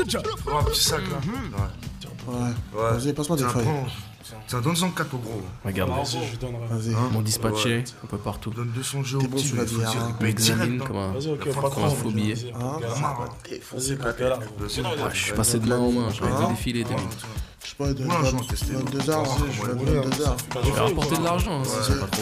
Oh, un petit sac là. Ouais. Vas-y, passe-moi des feuilles. Tiens, donne 104 au gros. Regarde, Vas-y. mon dispatché, un peu partout. Donne 200 G au T'es bon, petit, tu mais l'as faut dit, dire, hein. il On paye direct. examine comme un, Vas-y, ok, Comme pas comme un trop. faux billet. Vas-y, Kakala. Je suis passé de main en main, je vais te défiler des minutes. Je sais pas, Ouais, un joint testé. 22 heures. Vas-y, je vais 22 heures. Je vais rapporter de l'argent, hein, si c'est pas trop.